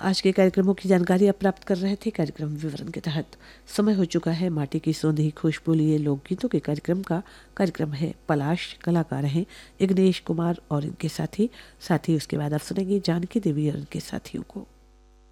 आज के कार्यक्रमों की जानकारी आप प्राप्त कर रहे थे कार्यक्रम विवरण के तहत। समय हो चुका है माटी की सौंधी खुशबू लिए लोकगीतों के कार्यक्रम का। कार्यक्रम है पलाश, कलाकार हैं इग्नेश कुमार और इनके साथी। उसके बाद आप सुनेंगे जानकी देवी और इनके साथियों को।